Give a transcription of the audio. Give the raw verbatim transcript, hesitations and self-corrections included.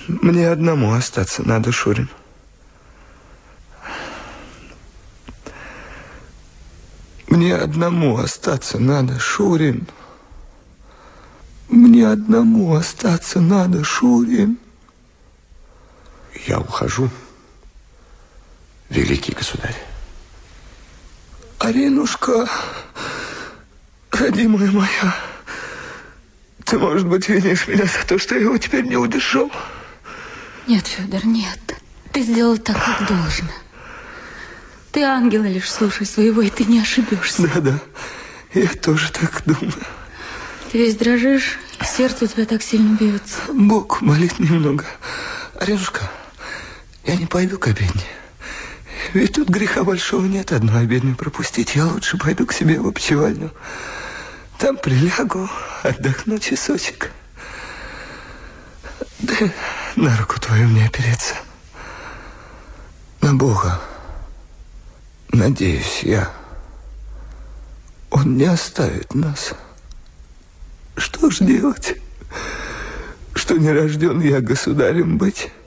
Мне одному остаться надо, Шурин. Мне одному остаться надо, Шурин. Мне одному остаться надо, Шурин. Я ухожу, великий государь. Аринушка, родимая моя, ты, может быть, винишь меня за то, что я его теперь не удержал? Нет, Федор, нет. Ты сделал так, как должно. Ты ангела лишь слушай своего, и ты не ошибешься. Да-да, я тоже так думаю. Ты весь дрожишь, сердце у тебя так сильно бьется. Бог молит немного. Аринушка, я не пойду к обедне. Ведь тут греха большого нет, одну обедню пропустить. Я лучше пойду к себе в опочивальню. Там прилягу, отдохну часочек. Да на руку твою мне опереться. На Бога. Надеюсь я. Он не оставит нас. Что ж делать? Что не рожден я государем быть?